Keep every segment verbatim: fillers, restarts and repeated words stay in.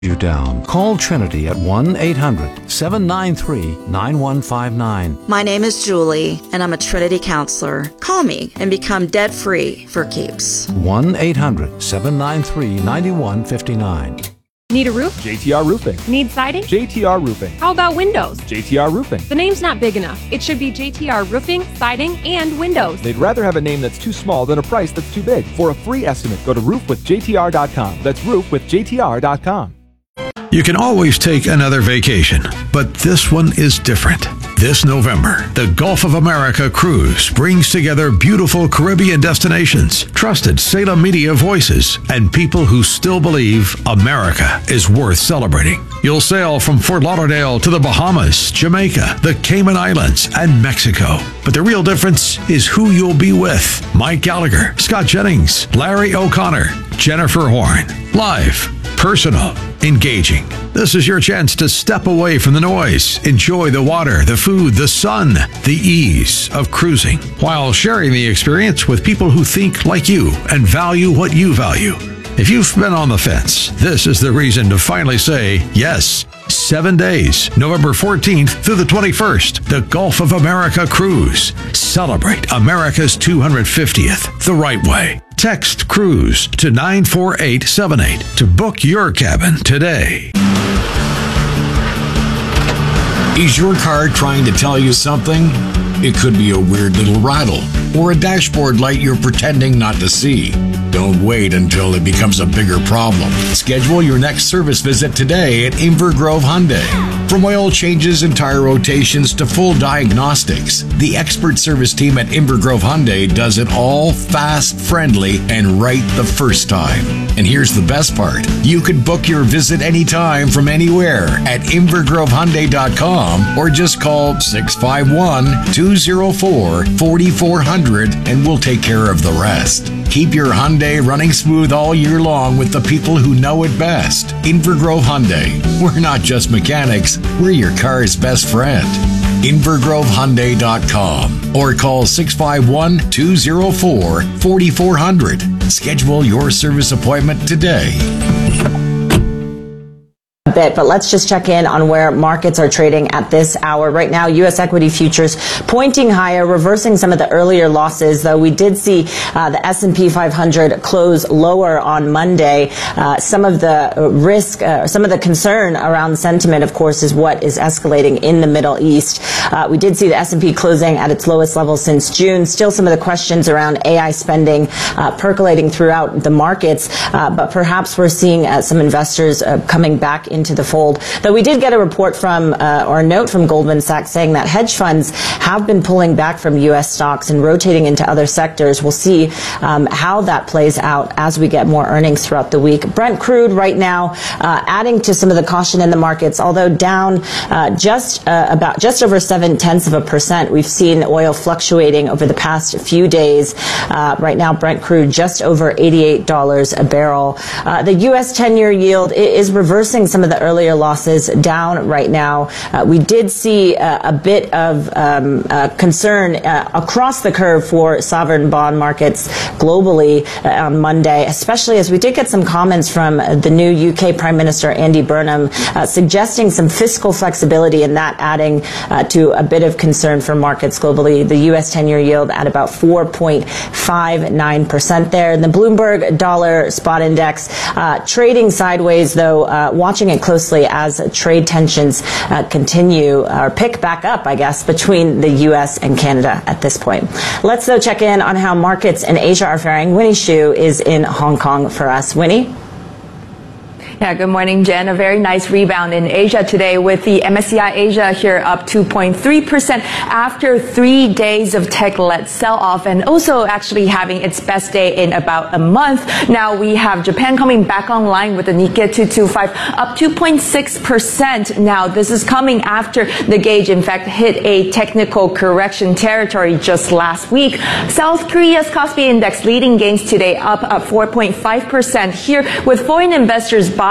you down. Call Trinity at one eight hundred seven nine three nine one five nine. My name is Julie, and I'm a Trinity counselor. Call me and become debt-free for keeps. one eight hundred seven nine three nine one five nine. Need a roof? J T R Roofing. Need siding? J T R Roofing. How about windows? J T R Roofing. The name's not big enough. It should be J T R Roofing, Siding, and Windows. They'd rather have a name that's too small than a price that's too big. For a free estimate, go to roof with J T R dot com. That's roof with J T R dot com. You can always take another vacation, but this one is different. This November, the Gulf of America Cruise brings together beautiful Caribbean destinations, trusted Salem media voices, and people who still believe America is worth celebrating. You'll sail from Fort Lauderdale to the Bahamas, Jamaica, the Cayman Islands, and Mexico. But the real difference is who you'll be with. Mike Gallagher, Scott Jennings, Larry O'Connor, Jennifer Horn. Live, personal, engaging. This is your chance to step away from the noise, enjoy the water, the food, the sun, the ease of cruising, while sharing the experience with people who think like you and value what you value. If you've been on the fence, this is the reason to finally say yes. Seven days, November fourteenth through the twenty-first, the Gulf of America Cruise. Celebrate America's two hundred fiftieth the right way. Text CRUISE to nine four eight seven eight to book your cabin today. Is your car trying to tell you something? It could be a weird little rattle or a dashboard light you're pretending not to see. Don't wait until it becomes a bigger problem. Schedule your next service visit today at Inver Grove Hyundai. From oil changes and tire rotations to full diagnostics, the expert service team at Inver Grove Hyundai does it all fast, friendly, and right the first time. And here's the best part. You could book your visit anytime from anywhere at inver grove hyundai dot com or just call six five one, two zero four, four four zero zero and we'll take care of the rest. Keep your Hyundai running smooth all year long with the people who know it best. Inver Grove Hyundai. We're not just mechanics, we're your car's best friend. inver grove hyundai dot com or call six five one, two zero four, four four zero zero. Schedule your service appointment today. Bit, but let's just check in on where markets are trading at this hour. Right now, U S equity futures pointing higher, reversing some of the earlier losses, though we did see uh, the S and P five hundred close lower on Monday. Uh, some of the risk, uh, some of the concern around sentiment, of course, is what is escalating in the Middle East. Uh, we did see the S and P closing at its lowest level since June. Still some of the questions around A I spending uh, percolating throughout the markets, uh, but perhaps we're seeing uh, some investors uh, coming back into the fold. Though we did get a report from, uh, or a note from Goldman Sachs saying that hedge funds have been pulling back from U S stocks and rotating into other sectors. We'll see um, how that plays out as we get more earnings throughout the week. Brent crude right now uh, adding to some of the caution in the markets, although down uh, just uh, about just over seven tenths of a percent. We've seen oil fluctuating over the past few days. Uh, right now, Brent crude just over eighty-eight dollars a barrel. Uh, the U S ten-year yield is reversing some of the earlier losses, down right now. Uh, we did see uh, a bit of um, uh, concern uh, across the curve for sovereign bond markets globally uh, on Monday, especially as we did get some comments from the new U K Prime Minister Andy Burnham uh, suggesting some fiscal flexibility, and that adding uh, to a bit of concern for markets globally. The U S ten-year yield at about four point five nine percent there. And the Bloomberg Dollar Spot Index uh, trading sideways, though, uh, watching it closely as trade tensions uh, continue or pick back up, I guess, between the U S and Canada at this point. Let's, though, check in on how markets in Asia are faring. Winnie Xu is in Hong Kong for us. Winnie? Yeah, good morning, Jen. A very nice rebound in Asia today with the M S C I Asia here up two point three percent after three days of tech-led sell-off and also actually having its best day in about a month. Now we have Japan coming back online with the Nikkei two twenty-five up two point six percent. Now this is coming after the gauge, in fact, hit a technical correction territory just last week. South Korea's Kospi Index leading gains today up up four point five percent here with foreign investors buying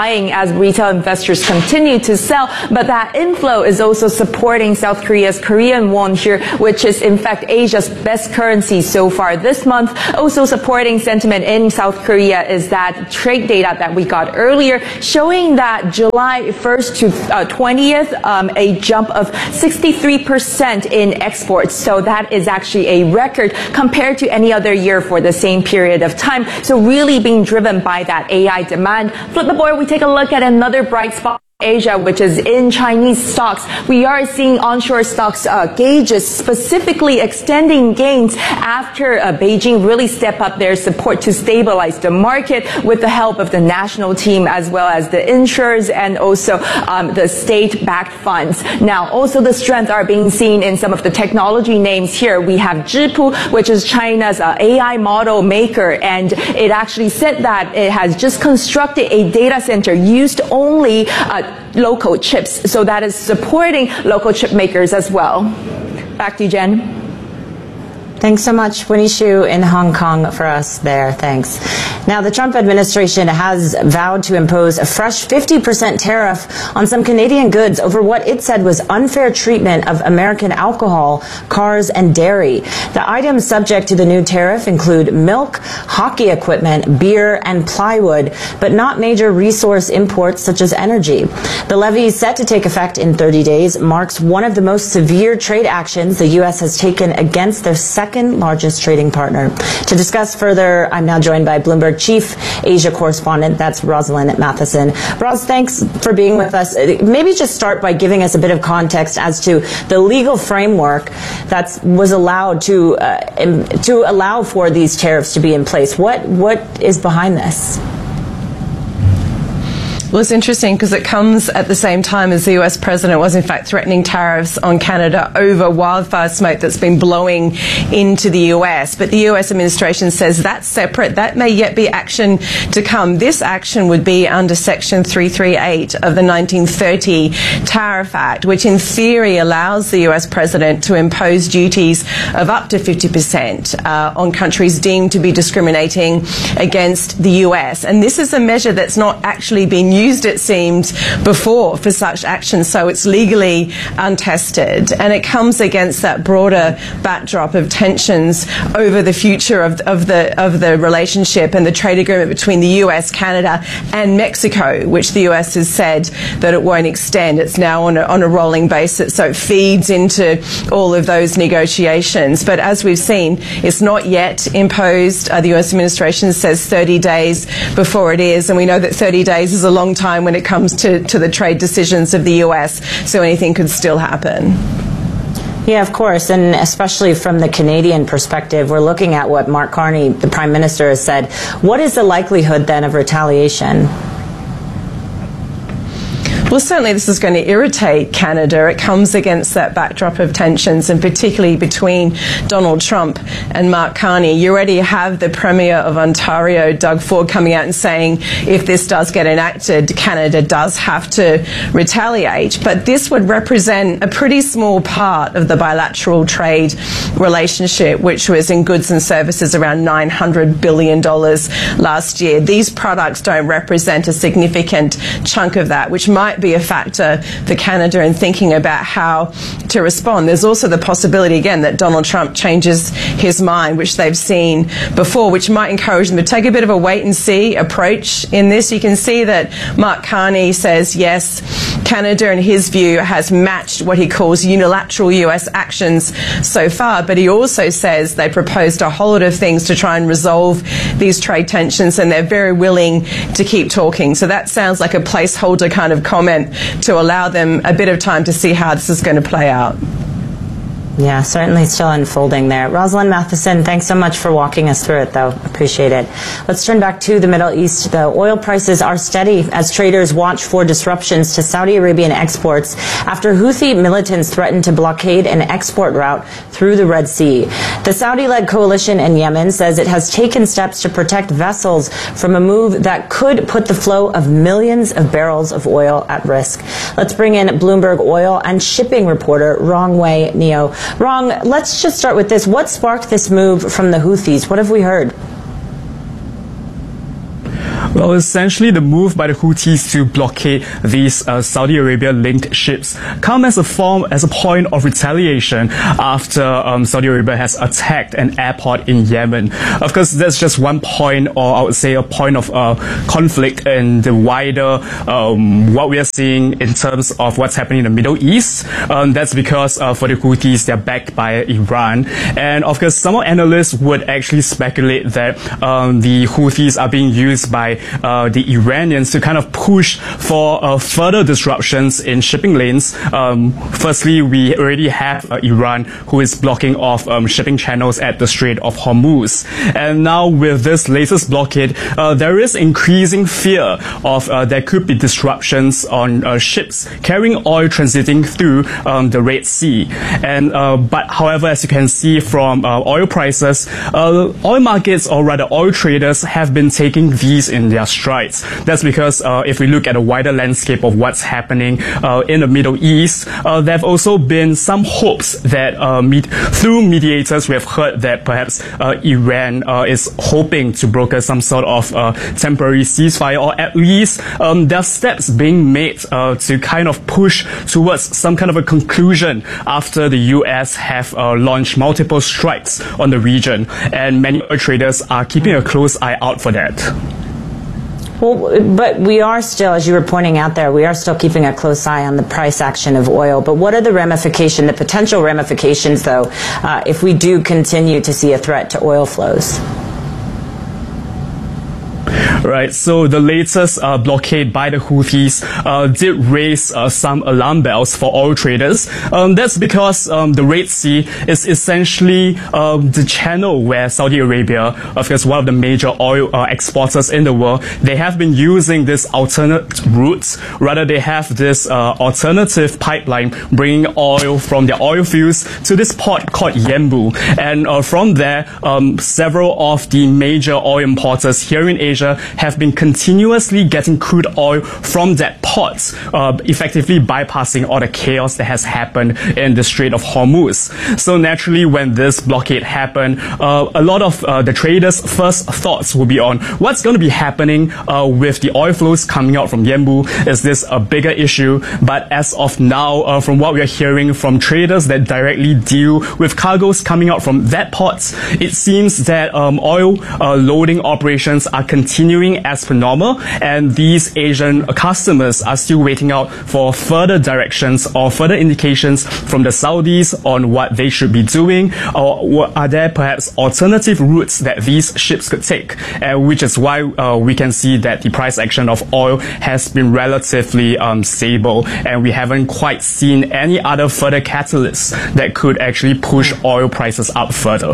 buying as retail investors continue to sell, but that inflow is also supporting South Korea's Korean won here, which is in fact Asia's best currency so far this month. Also supporting sentiment in South Korea is that trade data that we got earlier, showing that July first to uh, twentieth, um, a jump of sixty-three percent in exports. So that is actually a record compared to any other year for the same period of time. So really being driven by that A I demand. Flip the board, we take a look at another bright spot. Asia, which is in Chinese stocks. We are seeing onshore stocks uh, gauges specifically extending gains after uh, Beijing really step up their support to stabilize the market with the help of the national team as well as the insurers and also um, the state-backed funds. Now, also the strength are being seen in some of the technology names here. We have Zhipu, which is China's uh, A I model maker, and it actually said that it has just constructed a data center used only uh, local chips, so that is supporting local chip makers as well. Back to you, Jen. Thanks so much, Winnie Shu in Hong Kong for us there. Thanks. Now, the Trump administration has vowed to impose a fresh fifty percent tariff on some Canadian goods over what it said was unfair treatment of American alcohol, cars, and dairy. The items subject to the new tariff include milk, hockey equipment, beer, and plywood, but not major resource imports such as energy. The levy, set to take effect in thirty days, marks one of the most severe trade actions the U S has taken against their second largest trading partner. To discuss further, I'm now joined by Bloomberg Chief Asia Correspondent, that's Rosalind Matheson. Ros, thanks for being with us. Maybe just start by giving us a bit of context as to the legal framework that was allowed to uh, to allow for these tariffs to be in place. What what is behind this? Well, it's interesting because it comes at the same time as the U S president was in fact threatening tariffs on Canada over wildfire smoke that's been blowing into the U S. But the U S administration says that's separate. That may yet be action to come. This action would be under Section three thirty-eight of the nineteen thirty Tariff Act, which in theory allows the U S president to impose duties of up to fifty percent uh, on countries deemed to be discriminating against the U S. And this is a measure that's not actually been used used, it seemed, before for such action, so it's legally untested, and it comes against that broader backdrop of tensions over the future of, of the of the relationship and the trade agreement between the U S, Canada, and Mexico, which the U S has said that it won't extend. It's now on a, on a rolling basis, so it feeds into all of those negotiations. But as we've seen, it's not yet imposed. Uh, the U S administration says thirty days before it is, and we know that thirty days is a long time when it comes to, to the trade decisions of the U S, so anything could still happen. Yeah, of course, and especially from the Canadian perspective, we're looking at what Mark Carney, the Prime Minister, has said. What is the likelihood then of retaliation? Well, certainly this is going to irritate Canada. It comes against that backdrop of tensions, and particularly between Donald Trump and Mark Carney. You already have the Premier of Ontario, Doug Ford, coming out and saying if this does get enacted, Canada does have to retaliate. But this would represent a pretty small part of the bilateral trade relationship, which was in goods and services around nine hundred billion dollars last year. These products don't represent a significant chunk of that, which might be a factor for Canada in thinking about how to respond. There's also the possibility, again, that Donald Trump changes his mind, which they've seen before, which might encourage them to take a bit of a wait-and-see approach in this. You can see that Mark Carney says, yes, Canada, in his view, has matched what he calls unilateral U S actions so far, but he also says they proposed a whole lot of things to try and resolve these trade tensions, and they're very willing to keep talking. So that sounds like a placeholder kind of comment to allow them a bit of time to see how this is going to play out. Yeah, certainly still unfolding there. Rosalind Matheson, thanks so much for walking us through it, though. Appreciate it. Let's turn back to the Middle East, though. Oil prices are steady as traders watch for disruptions to Saudi Arabian exports after Houthi militants threatened to blockade an export route through the Red Sea. The Saudi-led coalition in Yemen says it has taken steps to protect vessels from a move that could put the flow of millions of barrels of oil at risk. Let's bring in Bloomberg oil and shipping reporter Rong Wei Neo. Rong, let's just start with this. What sparked this move from the Houthis? What have we heard? Well, essentially, the move by the Houthis to blockade these uh, Saudi Arabia-linked ships come as a form, as a point of retaliation after um, Saudi Arabia has attacked an airport in Yemen. Of course, that's just one point, or I would say a point of uh, conflict in the wider um, what we are seeing in terms of what's happening in the Middle East. Um, that's because uh, for the Houthis, they're backed by Iran, and of course, some analysts would actually speculate that um, the Houthis are being used by Uh, the Iranians to kind of push for uh, further disruptions in shipping lanes. Um, firstly, we already have uh, Iran, who is blocking off um, shipping channels at the Strait of Hormuz. And now with this latest blockade, uh, there is increasing fear of uh, there could be disruptions on uh, ships carrying oil transiting through um, the Red Sea. And uh, but however, as you can see from uh, oil prices, uh, oil markets, or rather oil traders, have been taking these in their strides. That's because uh, if we look at a wider landscape of what's happening uh, in the Middle East, uh, there have also been some hopes that uh, med- through mediators we have heard that perhaps uh, Iran uh, is hoping to broker some sort of uh, temporary ceasefire, or at least um, there are steps being made uh, to kind of push towards some kind of a conclusion after the U S have uh, launched multiple strikes on the region, and many oil traders are keeping a close eye out for that. Well, but we are still, as you were pointing out there, we are still keeping a close eye on the price action of oil. But what are the ramifications, the potential ramifications, though, uh, if we do continue to see a threat to oil flows? Right, so the latest uh, blockade by the Houthis uh, did raise uh, some alarm bells for oil traders. Um, that's because um, the Red Sea is essentially um, the channel where Saudi Arabia, of course, one of the major oil uh, exporters in the world, they have been using this alternate routes. Rather, they have this uh, alternative pipeline bringing oil from their oil fields to this port called Yanbu. And uh, from there, um, several of the major oil importers here in Asia have been continuously getting crude oil from that port, uh, effectively bypassing all the chaos that has happened in the Strait of Hormuz. So naturally, when this blockade happened, uh, a lot of uh, the traders' first thoughts will be on what's going to be happening uh, with the oil flows coming out from Yanbu. Is this a bigger issue? But as of now, uh, from what we are hearing from traders that directly deal with cargoes coming out from that port, it seems that um, oil uh, loading operations are continuing as per normal, and these Asian customers are still waiting out for further directions or further indications from the Saudis on what they should be doing, or are there perhaps alternative routes that these ships could take, uh, which is why uh, we can see that the price action of oil has been relatively um, stable, and we haven't quite seen any other further catalysts that could actually push oil prices up further.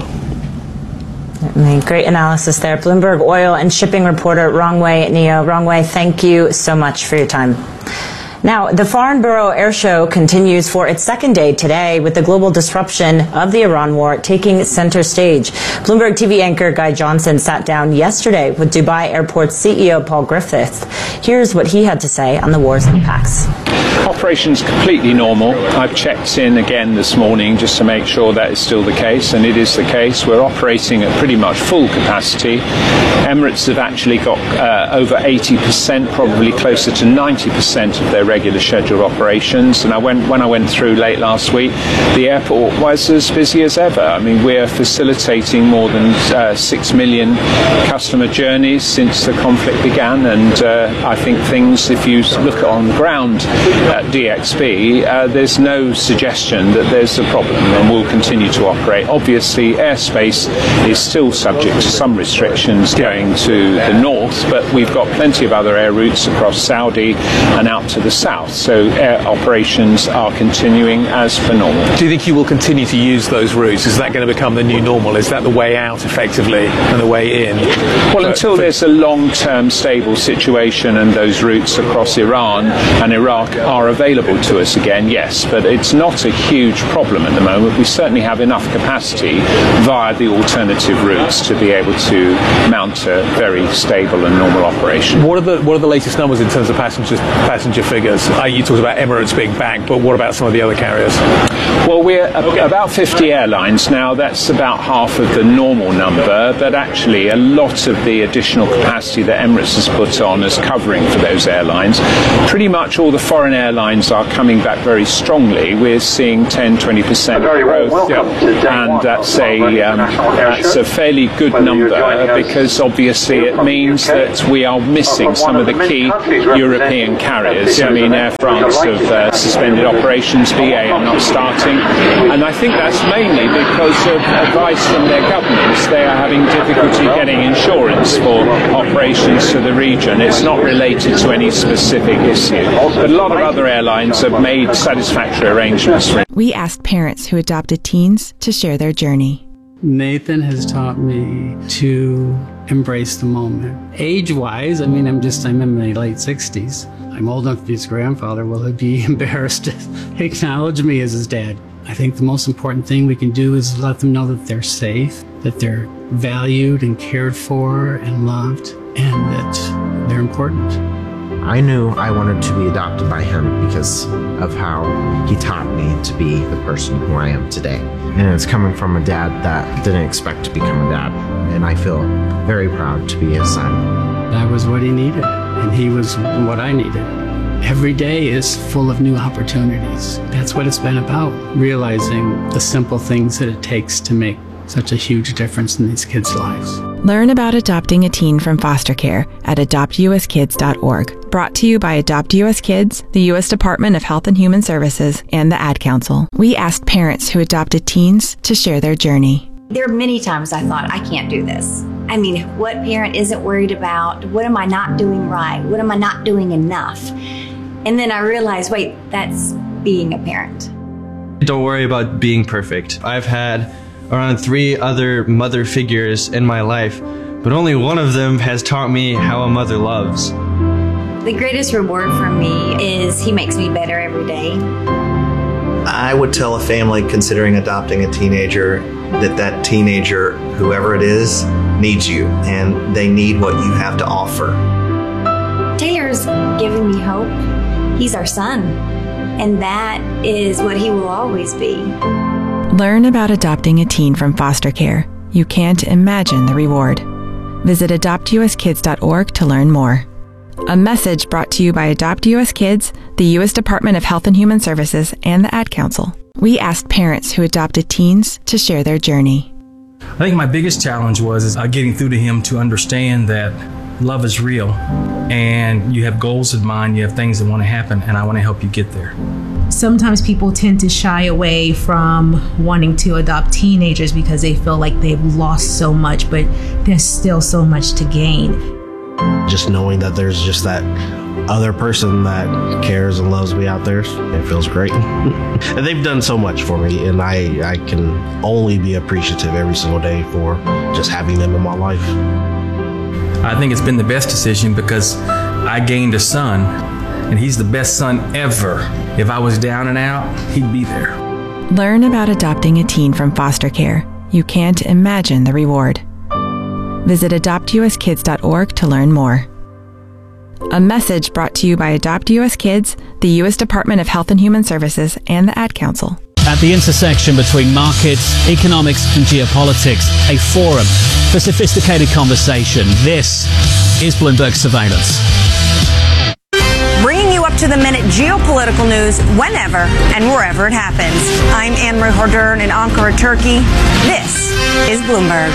Great analysis there. Bloomberg oil and shipping reporter Rongwei Neo. Rongwei, thank you so much for your time. Now, the Farnborough Air Show continues for its second day today, with the global disruption of the Iran war taking center stage. Bloomberg T V anchor Guy Johnson sat down yesterday with Dubai Airport's C E O Paul Griffiths. Here's what he had to say on the war's impacts. Operation's completely normal. I've checked in again this morning just to make sure that is still the case, and it is the case. We're operating at pretty much full capacity. Emirates have actually got uh, over eighty percent, probably closer to ninety percent of their regular scheduled operations. And I went when I went through late last week, the airport was as busy as ever. I mean, we're facilitating more than uh, six million customer journeys since the conflict began, and uh, I think things, if you look on the ground at D X B, uh, there's no suggestion that there's a problem, and we'll continue to operate. Obviously, airspace is still subject to some restrictions going to the north, but we've got plenty of other air routes across Saudi and out to the south, so air operations are continuing as per normal. Do you think you will continue to use those routes? Is that going to become the new normal? Is that the way out, effectively, and the way in? Well, until there's a long-term stable situation and those routes across Iran and Iraq are available to us again, yes, but it's not a huge problem at the moment. We certainly have enough capacity via the alternative routes to be able to mount a very stable and normal operation. What are the what are the latest numbers in terms of passenger passenger figures figures? Uh, you talked about Emirates being back, but what about some of the other carriers? Well, we're about fifty airlines now. That's about half of the normal number, but actually a lot of the additional capacity that Emirates has put on is covering for those airlines. Pretty much all the foreign airlines are coming back very strongly. We're seeing ten, twenty percent growth, and that's a, um, that's a fairly good number because obviously it means that we are missing some of the key European carriers. I mean, Air France have uh, suspended operations, B A are not starting, and I think that's mainly because of advice from their governments. They are having difficulty getting insurance for operations to the region. It's not related to any specific issue, but a lot of other airlines have made satisfactory arrangements for it. We asked parents who adopted teens to share their journey. Nathan has taught me to embrace the moment. Age-wise, I mean, I'm just, I'm in my late sixties. I'm old enough to be his grandfather. Will he be embarrassed to acknowledge me as his dad? I think the most important thing we can do is let them know that they're safe, that they're valued and cared for and loved, and that they're important. I knew I wanted to be adopted by him because of how he taught me to be the person who I am today. And it's coming from a dad that didn't expect to become a dad. And I feel very proud to be his son. That was what he needed, and he was what I needed. Every day is full of new opportunities. That's what it's been about, realizing the simple things that it takes to make such a huge difference in these kids' lives. Learn about adopting a teen from foster care at adopt u s kids dot org. Brought to you by Adopt U S Kids, the U S Department of Health and Human Services, and the Ad Council. We asked parents who adopted teens to share their journey. There are many times I thought, I can't do this. I mean, what parent isn't worried about, what am I not doing right? What am I not doing enough? And then I realized, wait, that's being a parent. Don't worry about being perfect. I've had around three other mother figures in my life, but only one of them has taught me how a mother loves. The greatest reward for me is he makes me better every day. I would tell a family considering adopting a teenager that that teenager, whoever it is, needs you, and they need what you have to offer. Taylor's given me hope. He's our son, and that is what he will always be. Learn about adopting a teen from foster care. You can't imagine the reward. Visit adopt u s kids dot org to learn more. A message brought to you by Adopt U S Kids, the U S Department of Health and Human Services, and the Ad Council. We asked parents who adopted teens to share their journey. I think my biggest challenge was is, uh, getting through to him to understand that love is real and you have goals in mind, you have things that want to happen, and I want to help you get there. Sometimes people tend to shy away from wanting to adopt teenagers because they feel like they've lost so much, but there's still so much to gain. Just knowing that there's just that other person that cares and loves me out there, it feels great. And they've done so much for me, and I, I can only be appreciative every single day for just having them in my life. I think it's been the best decision because I gained a son, and he's the best son ever. If I was down and out, he'd be there. Learn about adopting a teen from foster care. You can't imagine the reward. Visit adopt u s kids dot org to learn more. A message brought to you by Adopt U S Kids, the U S Department of Health and Human Services, and the Ad Council. At the intersection between markets, economics, and geopolitics, a forum for sophisticated conversation. This is Bloomberg Surveillance. Bringing you up to the minute geopolitical news whenever and wherever it happens. I'm Anne-Marie Hordern in Ankara, Turkey. This is Bloomberg.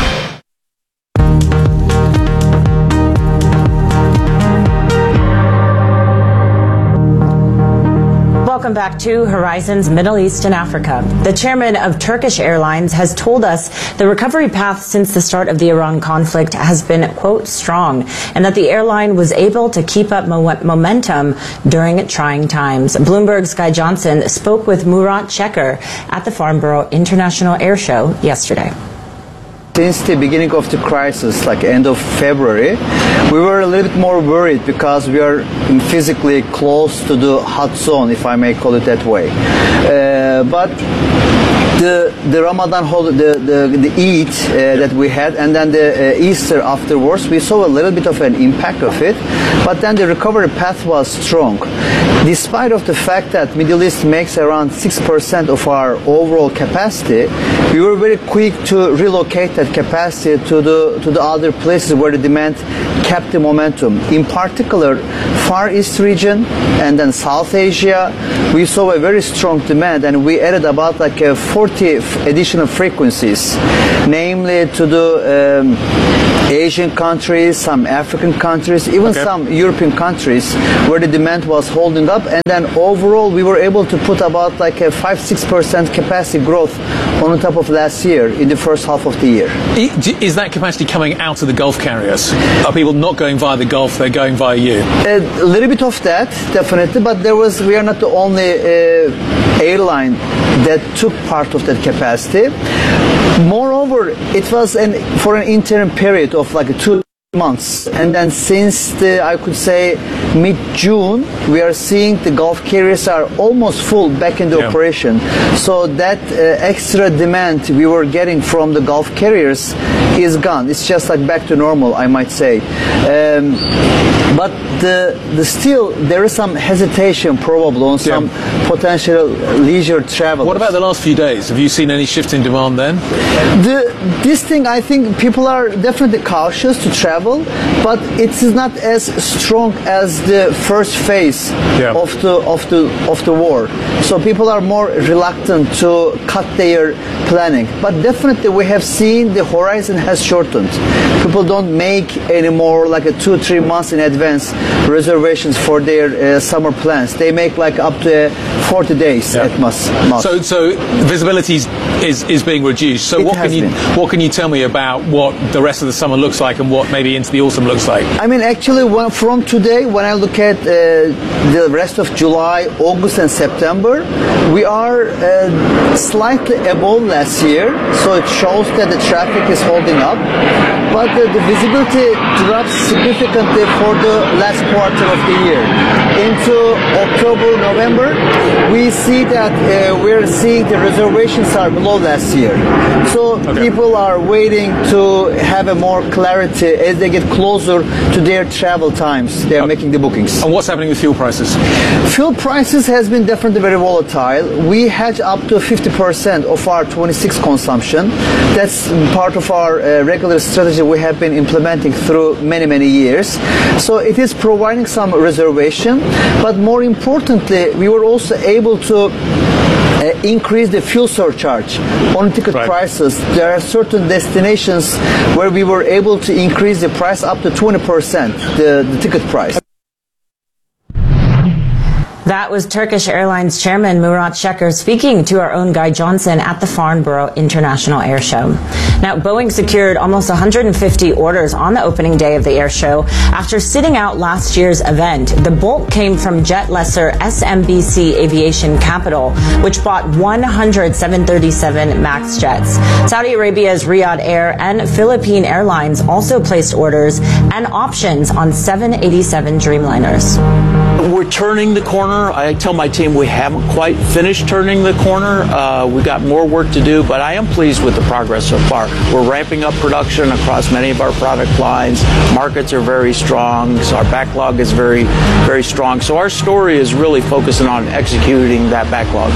Welcome back to Horizons Middle East and Africa. The chairman of Turkish Airlines has told us the recovery path since the start of the Iran conflict has been, quote, strong, and that the airline was able to keep up mo- momentum during trying times. Bloomberg's Guy Johnson spoke with Murat Çeker at the Farnborough International Air Show yesterday. Since the beginning of the crisis, like end of February, we were a little bit more worried because we are physically close to the hot zone, if I may call it that way. Uh, but the the Ramadan holiday, the the, the Eid uh, that we had, and then the uh, Easter afterwards, we saw a little bit of an impact of it. But then the recovery path was strong, despite of the fact that Middle East makes around six percent of our overall capacity. We were very quick to relocate that capacity to the to the other places where the demand kept the momentum. In particular, Far East region and then South Asia, we saw a very strong demand, and we added about like a forty additional frequencies, namely to the um, Asian countries, some African countries, even okay. some European countries where the demand was holding up. And then overall, we were able to put about like a five to six percent capacity growth on top of last year in the first half of the year. Is that capacity coming out of the Gulf carriers? Are people not going via the Gulf, they're going via you? A little bit of that, definitely, but there was, we are not the only uh, airline that took part of that capacity. Moreover, it was an, for an interim period of like two months, and then since the, I could say mid-June, we are seeing the Gulf carriers are almost full back in the yeah. operation. So that uh, extra demand we were getting from the Gulf carriers is gone. It's just like back to normal, I might say. Um, but the, the still there is some hesitation probably on some yeah. potential leisure travel. What about the last few days? Have you seen any shift in demand then? The, this thing, I think people are definitely cautious to travel, but it is not as strong as the first phase yeah. of the of the of the war. So people are more reluctant to cut their planning. But definitely we have seen the horizon has shortened. People don't make anymore like a two three months in advance reservations for their uh, summer plans. They make like up to forty days yeah. at most. most. So so visibility is is being reduced. So it what can you been. what can you tell me about what the rest of the summer looks like and what maybe into the autumn looks like? I mean, actually, when, from today, when I look at uh, the rest of July, August, and September, we are uh, slightly above last year. So it shows that the traffic is holding up, but the, the visibility drops significantly for the last quarter of the year. Into October, November, we see that uh, we're seeing the reservations are below last year. So okay. people are waiting to have a more clarity as they get closer to their travel times. They are okay. making the bookings. And what's happening with fuel prices? Fuel prices has been definitely very volatile. We hedge up to fifty percent of our twenty-six consumption. That's part of our uh, regular strategy we have been implementing through many, many years. So it is providing some reservation, but more importantly, we were also able to Uh, increase the fuel surcharge on ticket right. prices. There are certain destinations where we were able to increase the price up to twenty percent, the, the ticket price. That was Turkish Airlines Chairman Murat Şeker speaking to our own Guy Johnson at the Farnborough International Air Show. Now, Boeing secured almost one hundred fifty orders on the opening day of the air show after sitting out last year's event. The bulk came from jet lessor S M B C Aviation Capital, which bought one hundred seven thirty-seven MAX jets. Saudi Arabia's Riyadh Air and Philippine Airlines also placed orders and options on seven eighty-seven Dreamliners. We're turning the corner. I tell my team we haven't quite finished turning the corner. Uh, we've got more work to do, but I am pleased with the progress so far. We're ramping up production across many of our product lines. Markets are very strong, so our backlog is very, very strong. So our story is really focusing on executing that backlog.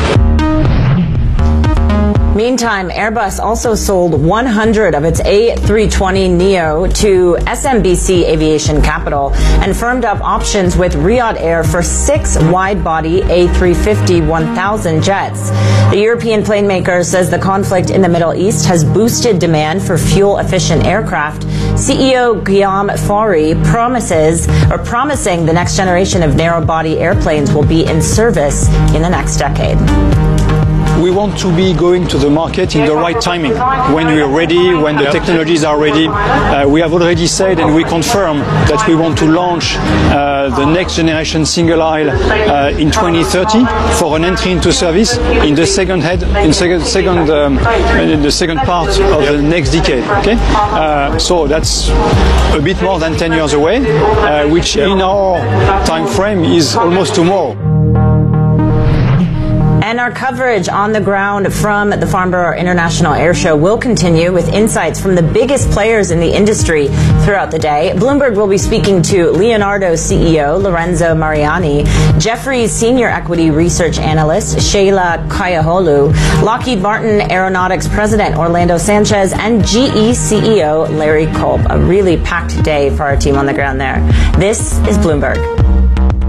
Meantime, Airbus also sold one hundred of its A three twenty neo to S M B C Aviation Capital and firmed up options with Riyadh Air for six wide-body A three fifty one thousand jets. The European plane maker says the conflict in the Middle East has boosted demand for fuel-efficient aircraft. C E O Guillaume Faury promises, or promising the next generation of narrow-body airplanes will be in service in the next decade. we want to be going to the market in the right timing. When we are ready, when the technologies are ready, uh, we have already said and we confirm that we want to launch uh, the next generation single aisle uh, in twenty thirty for an entry into service in the second head, in second, second um, in the second part of the next decade. Okay, uh, so that's a bit more than ten years away, uh, which in our time frame is almost tomorrow. And our coverage on the ground from the Farnborough International Air Show will continue with insights from the biggest players in the industry throughout the day. Bloomberg will be speaking to Leonardo's C E O, Lorenzo Mariani, Jefferies Senior Equity Research Analyst, Sheila Kayaholu, Lockheed Martin Aeronautics President, Orlando Sanchez, and G E C E O, Larry Culp. A really packed day for our team on the ground there. This is Bloomberg.